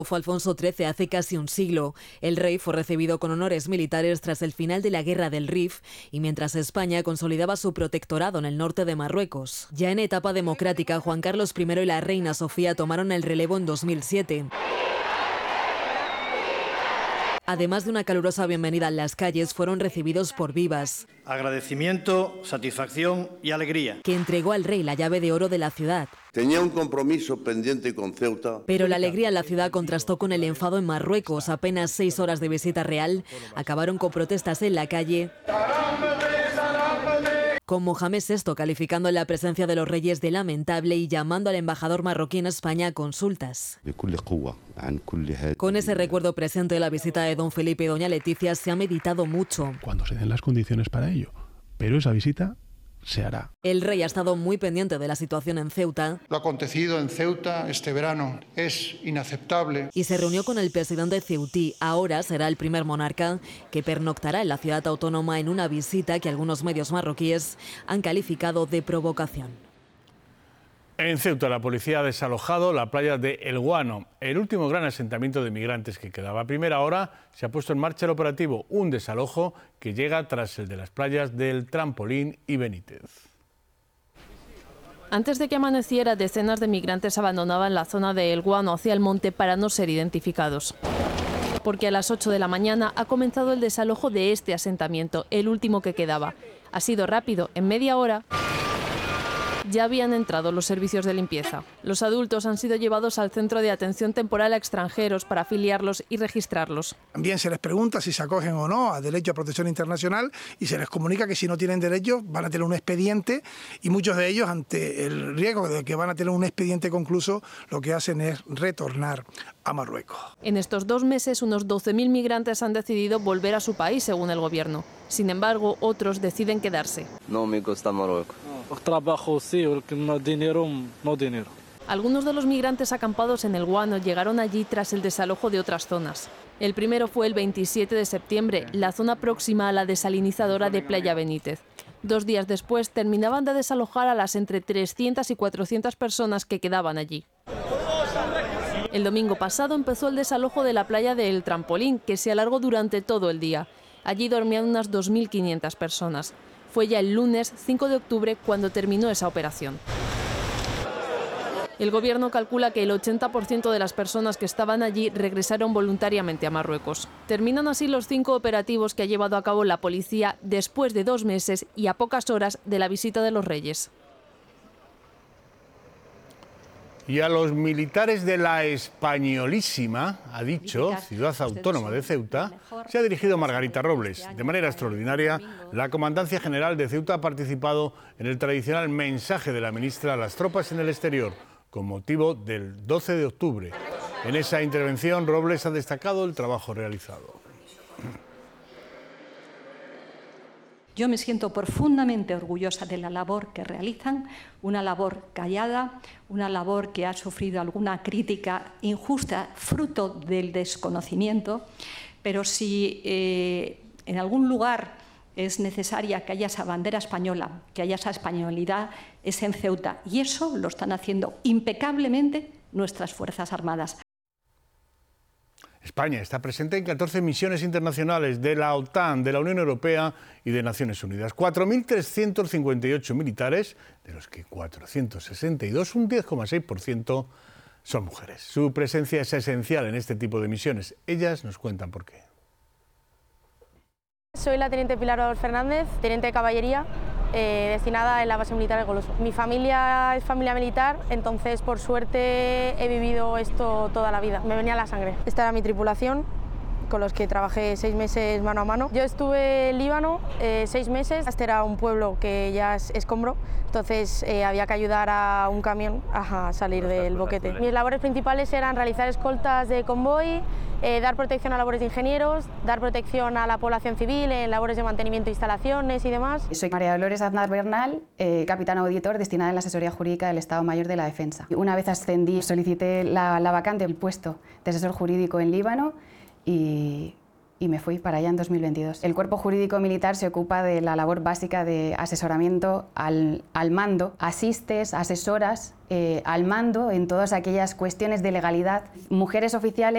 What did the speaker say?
Fue Alfonso XIII hace casi un siglo. El rey fue recibido con honores militares tras el final de la Guerra del Rif y mientras España consolidaba su protectorado en el norte de Marruecos. Ya en etapa democrática, Juan Carlos I y la reina Sofía tomaron el relevo en 2007. Además de una calurosa bienvenida en las calles, fueron recibidos por vivas. Agradecimiento, satisfacción y alegría. Que entregó al rey la llave de oro de la ciudad. Tenía un compromiso pendiente con Ceuta. Pero la alegría en la ciudad contrastó con el enfado en Marruecos. Apenas 6 horas de visita real acabaron con protestas en la calle, con Mohamed VI calificando la presencia de los reyes de lamentable y llamando al embajador marroquí en España a consultas. Con ese recuerdo presente de la visita de don Felipe y doña Leticia se ha meditado mucho. Cuando se den las condiciones para ello. Pero esa visita se hará. El rey ha estado muy pendiente de la situación en Ceuta. Lo acontecido en Ceuta este verano es inaceptable. Y se reunió con el presidente ceutí. Ahora será el primer monarca que pernoctará en la ciudad autónoma en una visita que algunos medios marroquíes han calificado de provocación. En Ceuta, la policía ha desalojado la playa de El Guano, el último gran asentamiento de migrantes que quedaba. A primera hora se ha puesto en marcha el operativo, un desalojo que llega tras el de las playas del Trampolín y Benítez. Antes de que amaneciera, decenas de migrantes abandonaban la zona de El Guano hacia el monte para no ser identificados. Porque a las 8 de la mañana ha comenzado el desalojo de este asentamiento, el último que quedaba. Ha sido rápido, en media hora ya habían entrado los servicios de limpieza. Los adultos han sido llevados al Centro de Atención Temporal a Extranjeros para afiliarlos y registrarlos. También se les pregunta si se acogen o no a derecho a protección internacional y se les comunica que si no tienen derecho van a tener un expediente y muchos de ellos, ante el riesgo de que van a tener un expediente concluso, lo que hacen es retornar a Marruecos. En estos 2 meses, unos 12.000 migrantes han decidido volver a su país, según el gobierno. Sin embargo, otros deciden quedarse. No me gusta Marruecos. Trabajo sí, porque no dinero. Algunos de los migrantes acampados en El Guano llegaron allí tras el desalojo de otras zonas. El primero fue el 27 de septiembre, la zona próxima a la desalinizadora de Playa Benítez. 2 días después terminaban de desalojar a las entre 300 y 400 personas que quedaban allí. El domingo pasado empezó el desalojo de la playa de El Trampolín, que se alargó durante todo el día. Allí dormían unas 2.500 personas. Fue ya el lunes 5 de octubre cuando terminó esa operación. El gobierno calcula que el 80% de las personas que estaban allí regresaron voluntariamente a Marruecos. Terminan así los 5 operativos que ha llevado a cabo la policía después de 2 meses y a pocas horas de la visita de los Reyes. Y a los militares de la Españolísima, ha dicho, ciudad autónoma de Ceuta, se ha dirigido Margarita Robles. De manera extraordinaria, la Comandancia General de Ceuta ha participado en el tradicional mensaje de la ministra a las tropas en el exterior, con motivo del 12 de octubre. En esa intervención, Robles ha destacado el trabajo realizado. Yo me siento profundamente orgullosa de la labor que realizan, una labor callada, una labor que ha sufrido alguna crítica injusta, fruto del desconocimiento, pero si en algún lugar es necesaria que haya esa bandera española, que haya esa españolidad, es en Ceuta. Y eso lo están haciendo impecablemente nuestras Fuerzas Armadas. España está presente en 14 misiones internacionales de la OTAN, de la Unión Europea y de Naciones Unidas. 4.358 militares, de los que 462, un 10,6%, son mujeres. Su presencia es esencial en este tipo de misiones. Ellas nos cuentan por qué. Soy la teniente Pilar Adolfo Fernández, teniente de caballería, destinada en la base militar de Goloso. Mi familia es familia militar, entonces por suerte he vivido esto toda la vida, me venía a la sangre. Esta era mi tripulación, con los que trabajé 6 meses mano a mano. Yo estuve en Líbano 6 meses, este era un pueblo que ya es escombro, entonces había que ayudar a un camión a salir del boquete. Mis labores principales eran realizar escoltas de convoy, dar protección a labores de ingenieros, dar protección a la población civil en labores de mantenimiento de instalaciones y demás. Soy María Dolores Aznar Bernal, capitán auditor destinada en la Asesoría Jurídica del Estado Mayor de la Defensa. Una vez ascendí, solicité la vacante del puesto de asesor jurídico en Líbano y me fui para allá en 2022. El cuerpo jurídico militar se ocupa de la labor básica de asesoramiento al mando, asistes, asesoras al mando en todas aquellas cuestiones de legalidad. Mujeres oficiales